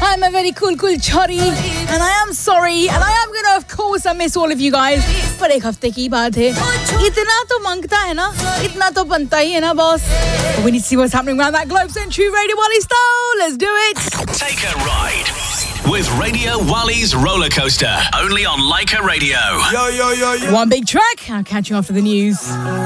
I'm a very cool chori and I am sorry and I am gonna of course I miss all of you guys. पर एक हफ्ते की बात है. इतना तो मांगता है ना, इतना तो बनता ही है ना, boss. We need to see what's happening around that globe. Century Radio Wally Stowe. Let's do it. Take a ride with Radio Wally's roller coaster. Only on Leica Radio. Yo. One big track. I'll catch you after the news.